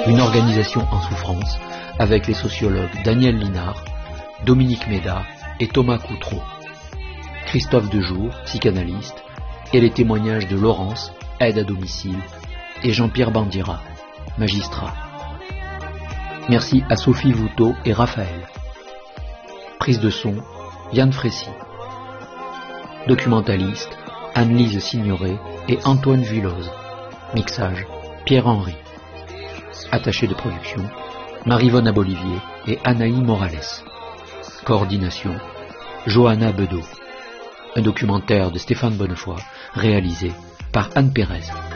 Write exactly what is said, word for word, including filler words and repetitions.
Une organisation en souffrance avec les sociologues Daniel Linard, Dominique Médard et Thomas Coutreau. Christophe Dejour, psychanalyste, et les témoignages de Laurence, aide à domicile, et Jean-Pierre Bandira, magistrat. Merci à Sophie Voutot et Raphaël. Prise de son, Yann Frécy. Documentaliste, Anne-Lise Signoret et Antoine Vuilloz. Mixage, Pierre-Henry. Attaché de production, Marivonne Abolivier et Anaï Morales. Coordination, Johanna Bedeau. Un documentaire de Stéphane Bonnefoy, réalisé par Anne Pérez.